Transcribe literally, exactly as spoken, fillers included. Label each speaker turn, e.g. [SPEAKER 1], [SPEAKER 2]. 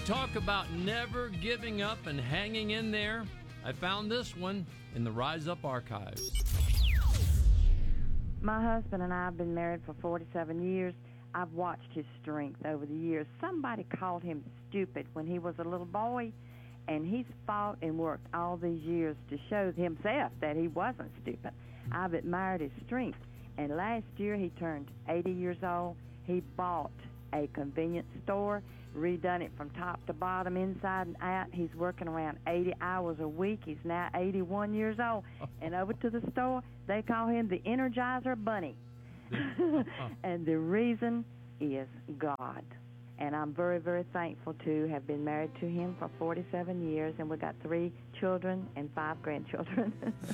[SPEAKER 1] talk about never giving up and hanging in there, I found this one in the Rise Up archives.
[SPEAKER 2] My husband and I have been married for forty-seven years. I've watched his strength over the years. Somebody called him stupid when he was a little boy, and he's fought and worked all these years to show himself that he wasn't stupid. I've admired his strength. And last year he turned eighty years old. He bought a convenience store, redone it from top to bottom, inside and out. He's working around eighty hours a week. He's now eighty-one years old. And over to the store, they call him the Energizer Bunny. And the reason is God. And I'm very, very thankful to have been married to him for forty-seven years, and we've got three children and five grandchildren.